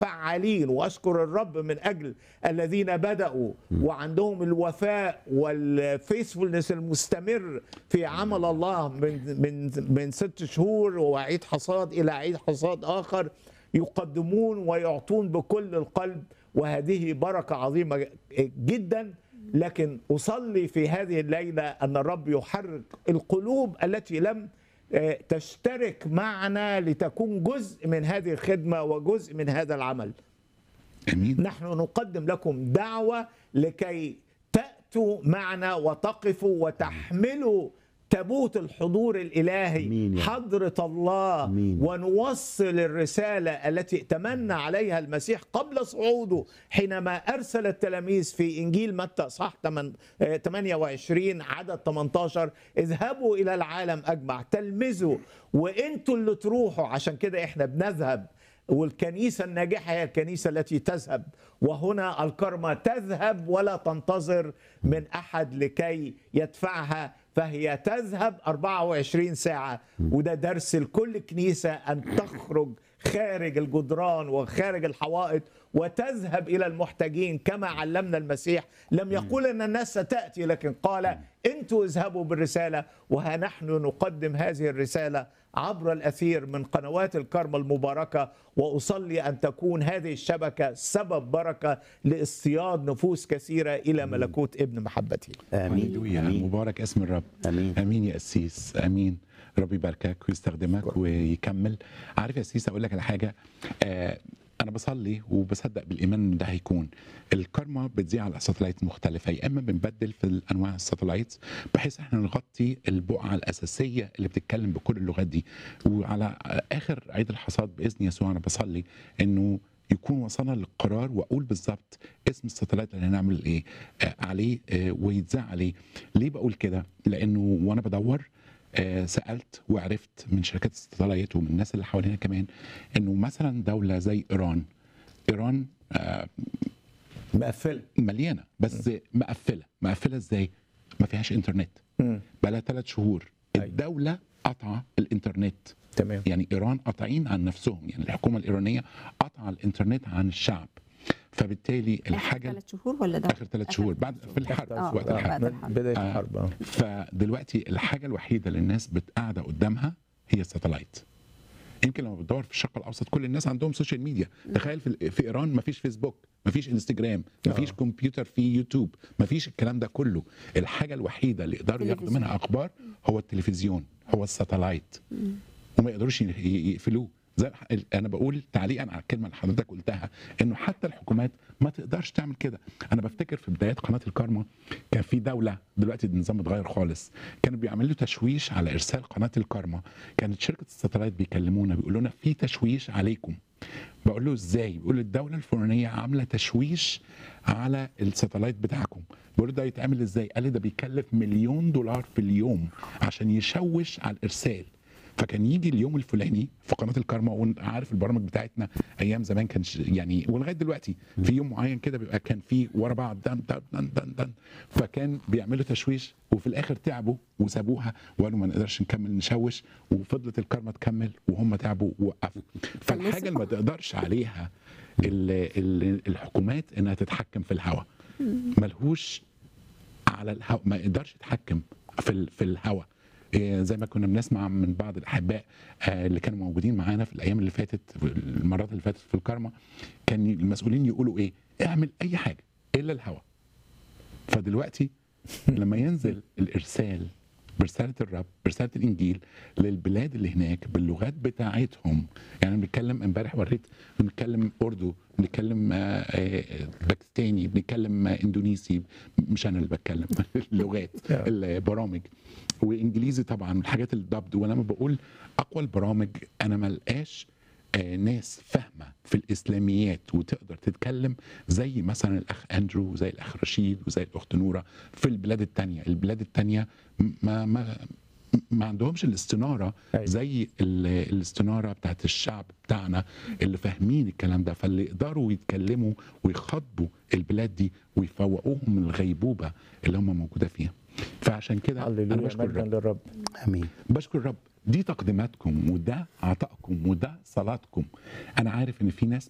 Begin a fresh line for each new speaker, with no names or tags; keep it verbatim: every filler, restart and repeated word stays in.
فعالين. واشكر الرب من اجل الذين بداوا وعندهم الوفاء والفيسفولنس المستمر في عمل الله من من من ست شهور وعيد حصاد الى عيد حصاد اخر، يقدمون ويعطون بكل القلب، وهذه بركه عظيمه جدا. لكن اصلي في هذه الليله ان الرب يحرك القلوب التي لم تشترك معنا لتكون جزء من هذه الخدمة وجزء من هذا العمل.
أمين.
نحن نقدم لكم دعوة لكي تأتوا معنا وتقفوا وتحملوا تابوت الحضور الإلهي، حضرة الله، أمين. ونوصل الرسالة التي ائتمنا عليها المسيح قبل صعوده حينما أرسل التلاميذ في إنجيل متى صح ثمانية وعشرين عدد ثمانية عشر: اذهبوا إلى العالم أجمع تلمذوا وإنتوا اللي تروحوا. عشان كده إحنا بنذهب، والكنيسة الناجحة هي الكنيسة التي تذهب. وهنا الكرمة تذهب ولا تنتظر من أحد لكي يدفعها، فهي تذهب أربعة وعشرين ساعة. وده درس لكل كنيسة أن تخرج خارج الجدران وخارج الحوائط وتذهب إلى المحتاجين كما علمنا المسيح. لم يقول أن الناس ستأتي، لكن قال أنتوا اذهبوا بالرسالة. وها نحن نقدم هذه الرسالة عبر الأثير من قنوات الكرمة المباركة. وأصلي أن تكون هذه الشبكة سبب بركة لاصطياد نفوس كثيرة إلى ملكوت ابن محبته.
آمين. آمين. مبارك اسم الرب. آمين. آمين يا أسيس. آمين. ربي يباركك ويستخدمك ويكمل. عارف يا أسيس أقول لك على حاجة، آه أنا بصلي وبصدق بالإيمان إن ده هيكون. الكرمة بتذيع على ساتلايت مختلفة، يا إما بنبدل في الأنواع الساتلايت بحيث إحنا نغطي البقعة الأساسية اللي بتتكلم بكل اللغات دي. وعلى آخر عيد الحصاد بإذن يسوع أنا بصلي إنه يكون وصلنا للقرار واقول بالظبط اسم الساتلايت اللي هنعمل ايه آه عليه آه ويتذاع عليه. ليه بقول كده؟ لانه وانا بدور آه سالت وعرفت من شركات الساتلايت ومن الناس اللي حوالينا كمان انه مثلا دوله زي ايران ايران آه
مقفله
مليانه، بس م. مقفله مقفله ازاي؟ ما فيهاش انترنت بقى لها ثلاث شهور. الدوله قطعه الانترنت.
تمام.
يعني ايران قاطعين عن نفسهم، يعني الحكومه الايرانيه قطع الانترنت عن الشعب. فبالتالي الحاجه
اخر ثلاث شهور ولا ده
اخر ثلاث شهور بعد في الحرب
آه.
في وقت الحرب
بدايه الحرب.
آه. فدلوقتي الحاجه الوحيده اللي الناس قاعده قدامها هي الساتلايت. يمكن لما بتدور في الشرق الاوسط كل الناس عندهم سوشيال ميديا. تخيل في, في ايران ما فيش فيسبوك، ما فيش انستجرام، ما فيش كمبيوتر في يوتيوب، ما فيش الكلام ده كله. الحاجه الوحيده اللي يقدروا ياخدوا منها اخبار هو التلفزيون، هو الساتلايت، وما يقدروش يقفلوه. زي انا بقول تعليقا على الكلمه اللي حضرتك قلتها انه حتى الحكومات ما تقدرش تعمل كده. انا بفتكر في بدايات قناه الكرمه كان في دوله، دلوقتي النظام اتغير خالص، كانوا بيعملوا تشويش على ارسال قناه الكرمه. كانت شركه الساتلايت بيكلمونا بيقولوا لنا في تشويش عليكم. بقول له ازاي؟ بيقول الدوله الفلانيه عامله تشويش على الساتلايت بتاعكم. بقول له ده يتعمل ازاي؟ قال لي ده بيكلف مليون دولار في اليوم عشان يشوش على الارسال. فكان يجي اليوم الفلاني في قناه الكرمه، وعارف البرامج بتاعتنا ايام زمان كان يعني ولغايه دلوقتي في يوم معين كده بيبقى كان فيه ورا بعض دن دن دن دن دن. فكان بيعملوا تشويش وفي الاخر تعبوا وسابوها وقالوا ما نقدرش نكمل نشوش، وفضلت الكرمه تكمل وهم تعبوا ووقفوا. فالحاجه اللي ما تقدرش عليها الحكومات انها تتحكم في الهواء. ملهوش على الهواء، ما يقدرش يتحكم في في الهواء. زي ما كنا بنسمع من بعض الاحباء اللي كانوا موجودين معانا في الايام اللي فاتت، المرات اللي فاتت في الكرمه، كان المسؤولين يقولوا ايه؟ اعمل اي حاجه الا الهواء. فدلوقتي لما ينزل الارسال برساله الرب، برساله الانجيل للبلاد اللي هناك باللغات بتاعتهم، يعني بنتكلم امبارح وريت بنتكلم اردو، بنتكلم باكستاني، بنتكلم اندونيسي، مش انا اللي بتكلم اللغات البرامج، وانجليزي طبعا الحاجات الضبط. ولما بقول اقوى البرامج انا ما لقاش ناس فاهمه في الاسلاميات وتقدر تتكلم زي مثلا الاخ اندرو وزي الاخ رشيد وزي الاخت نوره في البلاد الثانيه. البلاد الثانيه ما ما ما عندهمش الاستناره زي الاستناره بتاعت الشعب بتاعنا اللي فاهمين الكلام ده، فاللي يقدروا يتكلموا ويخاطبوا البلاد دي ويفوقوهم من الغيبوبه اللي هم موجوده فيها. فعشان كده انا بشكر
الرب.
امين. بشكر الرب. دي تقديماتكم وده عطائكم وده صلاتكم. انا عارف ان في ناس